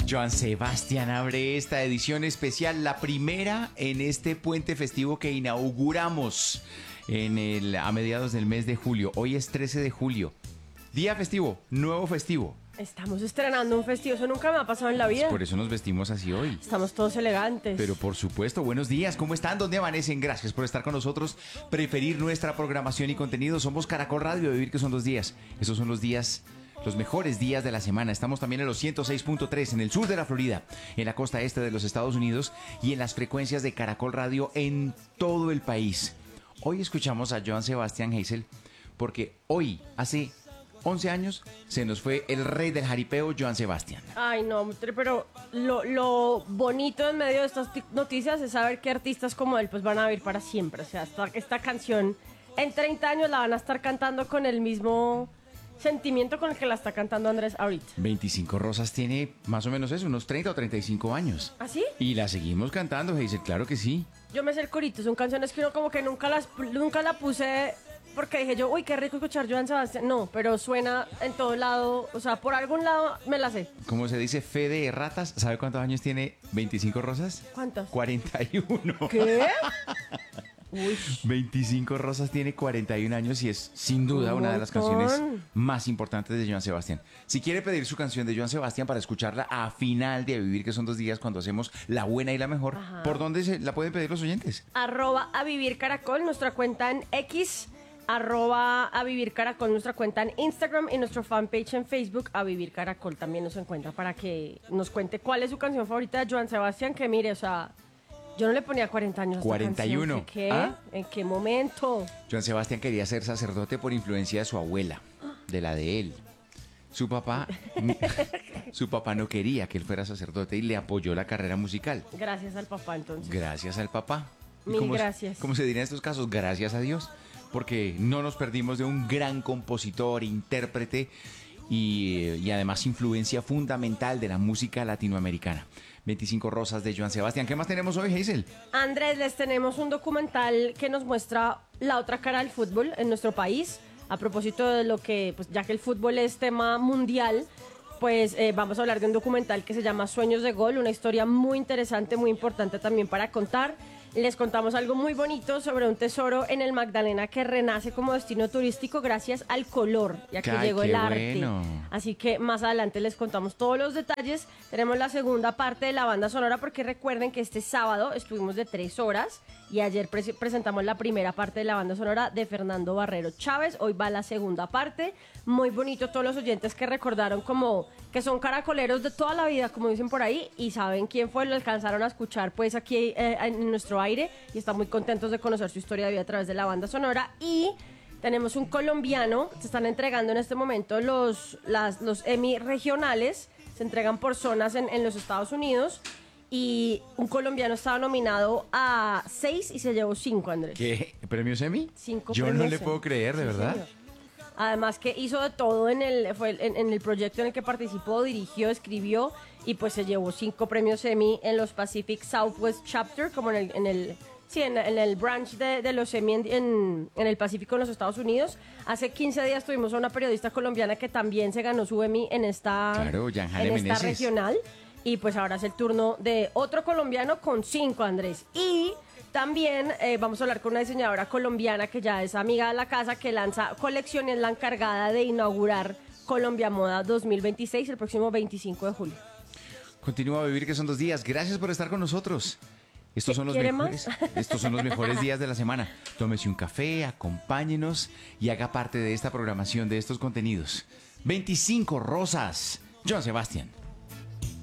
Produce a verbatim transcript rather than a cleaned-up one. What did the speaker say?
Joan Sebastián abre esta edición especial, la primera en este puente festivo que inauguramos en el, a mediados del mes de julio. Hoy es trece de julio. Día festivo, nuevo festivo. Estamos estrenando un festivo, eso nunca me ha pasado en la vida. Por eso nos vestimos así hoy. Estamos todos elegantes. Pero por supuesto, buenos días, ¿cómo están? ¿Dónde amanecen? Gracias por estar con nosotros, preferir nuestra programación y contenido. Somos Caracol Radio, Vivir que son dos días. Esos son los días, los mejores días de la semana. Estamos también en los ciento seis punto tres en el sur de la Florida, en la costa este de los Estados Unidos y en las frecuencias de Caracol Radio en todo el país. Hoy escuchamos a Joan Sebastián Hazel porque hoy, hace once años, se nos fue el rey del jaripeo, Joan Sebastián. Ay, no, pero lo, lo bonito en medio de estas noticias es saber que artistas como él pues van a vivir para siempre. O sea, esta, esta canción en treinta años la van a estar cantando con el mismo sentimiento con el que la está cantando Andrés ahorita. veinticinco Rosas tiene más o menos eso, unos treinta o treinta y cinco años. ¿Ah, sí? Y la seguimos cantando, Hazel, claro que sí. Yo me sé el corito, son canciones que uno como que nunca las nunca la puse porque dije yo, uy, qué rico escuchar Joan Sebastián. No, pero suena en todo lado, o sea, por algún lado me la sé. Como se dice, fe de ratas. ¿Sabe cuántos años tiene veinticinco Rosas? ¿Cuántos? cuarenta y uno. ¿Qué? Uy. veinticinco Rosas tiene cuarenta y un años y es sin duda Un una de las montón. canciones más importantes de Joan Sebastián. Si quiere pedir su canción de Joan Sebastián para escucharla a final de A Vivir que son dos días cuando hacemos la buena y la mejor, Ajá. ¿por dónde se la pueden pedir los oyentes? Arroba a vivir caracol, nuestra cuenta en X, arroba a vivir caracol, nuestra cuenta en Instagram y nuestro fanpage en Facebook, a vivir caracol también nos encuentra para que nos cuente cuál es su canción favorita de Joan Sebastián, que mire, o sea, yo no le ponía cuarenta años a esta cuarenta y uno. canción. ¿Qué? ¿Qué? ¿Ah? ¿En qué momento? Joan Sebastián quería ser sacerdote por influencia de su abuela, de la de él. Su papá, su papá no quería que él fuera sacerdote y le apoyó la carrera musical. Gracias al papá entonces. Gracias al papá. ¿Y Mil cómo- gracias. ¿Cómo se diría en estos casos? Gracias a Dios. Porque no nos perdimos de un gran compositor, intérprete y, y además influencia fundamental de la música latinoamericana. veinticinco Rosas de Joan Sebastián. ¿Qué más tenemos hoy, Hazel? Andrés, les tenemos un documental que nos muestra la otra cara del fútbol en nuestro país. A propósito de lo que, pues ya que el fútbol es tema mundial, pues eh, vamos a hablar de un documental que se llama Sueños de Gol, una historia muy interesante, muy importante también para contar. Les contamos algo muy bonito sobre un tesoro en el Magdalena que renace como destino turístico gracias al color, ya que Ay, llegó qué el arte. bueno. Así que más adelante les contamos todos los detalles. Tenemos la segunda parte de la banda sonora porque recuerden que este sábado estuvimos de tres horas y ayer pre- presentamos la primera parte de la banda sonora de Fernando Barrero Chávez. Hoy va la segunda parte. Muy bonito todos los oyentes que recordaron como que son caracoleros de toda la vida, como dicen por ahí, y saben quién fue, lo alcanzaron a escuchar pues aquí eh, en nuestro aire y están muy contentos de conocer su historia de vida a través de la banda sonora. Y tenemos un colombiano, se están entregando en este momento los, las, los Emmy regionales, se entregan por zonas en, en los Estados Unidos y un colombiano estaba nominado a seis y se llevó cinco, Andrés. ¿Qué? ¿Premios Emmy? Cinco Yo no premios le Emmy. puedo creer, de Sí, verdad. señor. Además que hizo de todo en el, fue en, en el proyecto en el que participó, dirigió, escribió y pues se llevó cinco premios Emmy en los Pacific Southwest Chapter, como en el, en el, sí, en, en el branch de, de los Emmy en, en, en el Pacífico en los Estados Unidos. Hace quince días tuvimos a una periodista colombiana que también se ganó su Emmy en esta, Claro, Yanjale en esta Meneses. regional. Y pues ahora es el turno de otro colombiano con cinco, Andrés. Y también eh, vamos a hablar con una diseñadora colombiana que ya es amiga de la casa, que lanza colecciones, la encargada de inaugurar Colombia Moda dos mil veintiséis el próximo veinticinco de julio. Continúa a Vivir que son dos días. Gracias por estar con nosotros. Estos son los ¿Quiere mejores, más? estos son los mejores días de la semana. Tómese un café, acompáñenos y haga parte de esta programación de estos contenidos. veinticinco Rosas, Joan Sebastián.